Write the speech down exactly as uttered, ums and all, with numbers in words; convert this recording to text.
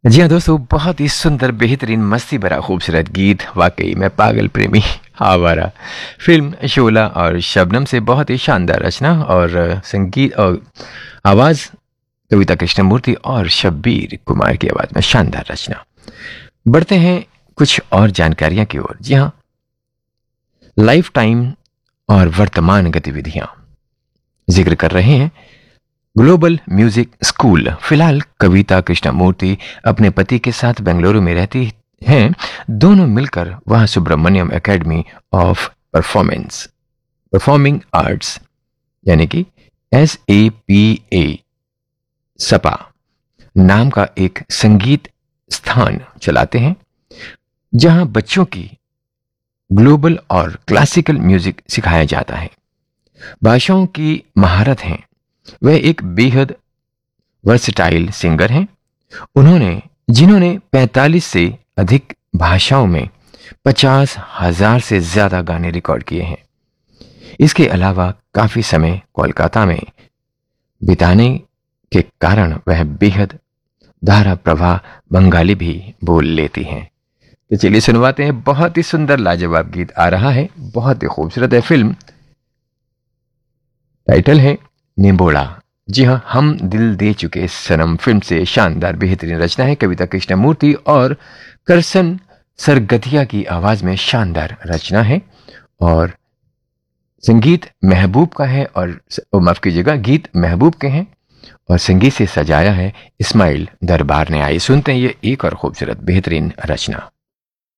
जी हाँ दोस्तों, बहुत ही सुंदर, बेहतरीन, मस्ती भरा खूबसूरत गीत। वाकई मैं पागल प्रेमी आवारा फिल्म शोला और शबनम से बहुत ही शानदार रचना और अ, संगीत और आवाज़ कविता कृष्णमूर्ति और शब्बीर कुमार की आवाज़ में शानदार रचना। बढ़ते हैं कुछ और जानकारियां की ओर। जी हाँ, लाइफ टाइम और वर्तमान गतिविधियां जिक्र कर रहे हैं। Global music school. फिलहाल कविता कृष्णमूर्ति अपने पति के साथ बेंगलुरु में रहती हैं। दोनों मिलकर वहां Subramaniam academy of performance performing arts यानी कि S A P A Sapa नाम का एक संगीत स्थान चलाते हैं, जहां बच्चों की ग्लोबल और क्लासिकल म्यूजिक सिखाया जाता है। भाषाओं की महारत है। वह एक बेहद वर्सटाइल सिंगर हैं। उन्होंने जिन्होंने पैंतालीस से अधिक भाषाओं में पचास हजार से ज्यादा गाने रिकॉर्ड किए हैं। इसके अलावा काफी समय कोलकाता में बिताने के कारण वह बेहद धारा प्रवाह बंगाली भी बोल लेती हैं। तो चलिए सुनवाते हैं। बहुत ही सुंदर लाजवाब गीत आ रहा है, बहुत ही खूबसूरत है। फिल्म टाइटल है निम्बोड़ा। जी हाँ, हम दिल दे चुके सनम फिल्म से शानदार बेहतरीन रचना है कविता कृष्णमूर्ति और करसन सरगतिया की आवाज में शानदार रचना है। और संगीत महबूब का है और ओ, माफ कीजिएगा, गीत महबूब के हैं और संगीत से सजाया है इस्माइल दरबार ने। आइए सुनते हैं ये एक और खूबसूरत बेहतरीन रचना।